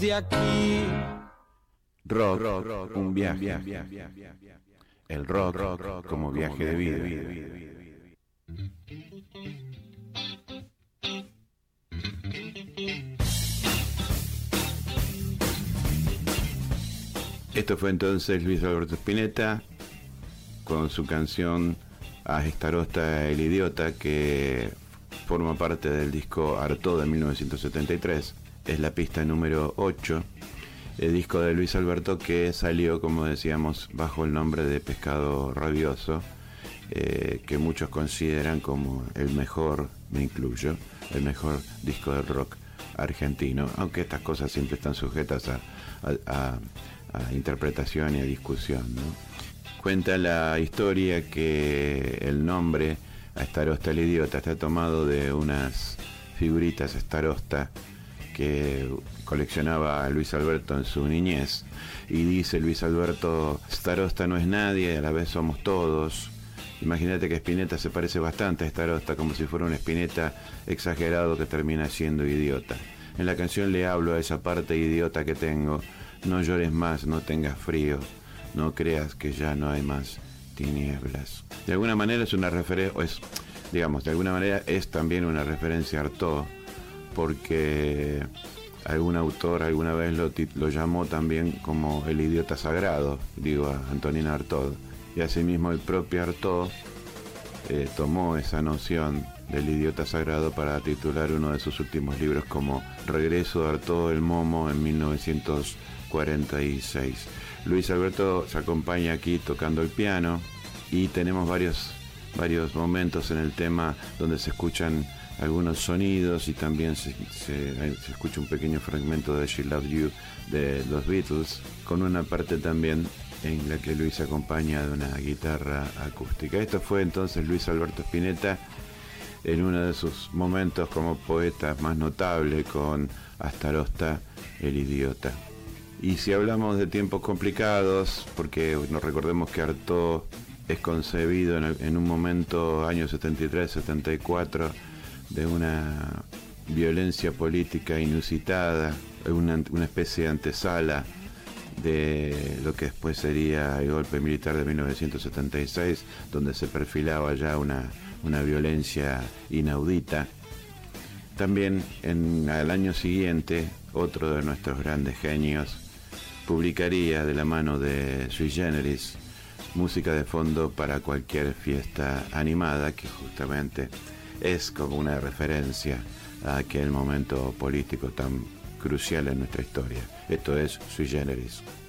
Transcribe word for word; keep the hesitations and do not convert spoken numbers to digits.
De aquí. Rock, rock, un viaje. El rock, rock como viaje de vida. Esto fue entonces Luis Alberto Spinetta con su canción A Starosta el Idiota, que forma parte del disco Artaud de mil novecientos setenta y tres. Es la pista número ocho, el disco de Luis Alberto, que salió, como decíamos, bajo el nombre de Pescado Rabioso, eh, que muchos consideran como el mejor, me incluyo, el mejor disco de rock argentino, aunque estas cosas siempre están sujetas a, a, a, a interpretación y a discusión, ¿no? Cuenta la historia que el nombre A Starosta el Idiota está tomado de unas figuritas Starosta que coleccionaba Luis Alberto en su niñez, y dice Luis Alberto: Starosta no es nadie, a la vez somos todos. Imagínate que Spinetta se parece bastante a Starosta, como si fuera un Spinetta exagerado que termina siendo idiota. En la canción le hablo a esa parte idiota que tengo: no llores más, no tengas frío, no creas que ya no hay más tinieblas. De alguna manera es una referencia, es, digamos, de alguna manera es también una referencia a Artaud, porque algún autor alguna vez lo, lo llamó también como el idiota sagrado, digo, a Antonin Artaud, y asimismo el propio Artaud eh, tomó esa noción del idiota sagrado para titular uno de sus últimos libros como Regreso de Artaud el Momo en mil novecientos cuarenta y seis. Luis Alberto se acompaña aquí tocando el piano, y tenemos varios, varios momentos en el tema donde se escuchan algunos sonidos, y también se, se, se escucha un pequeño fragmento de She Loves You de los Beatles, con una parte también en la que Luis acompaña de una guitarra acústica. Esto fue entonces Luis Alberto Spinetta en uno de sus momentos como poeta más notable, con A Starosta el Idiota. Y si hablamos de tiempos complicados, porque nos recordemos que Artaud es concebido en, el, en un momento, año setenta y tres setenta y cuatro, de una violencia política inusitada, una, una especie de antesala de lo que después sería el golpe militar de mil novecientos setenta y seis, donde se perfilaba ya una, una violencia inaudita. También en, al año siguiente, otro de nuestros grandes genios publicaría, de la mano de Sui Generis, música de fondo para cualquier fiesta animada, que justamente es como una referencia a aquel momento político tan crucial en nuestra historia. Esto es Sui Generis.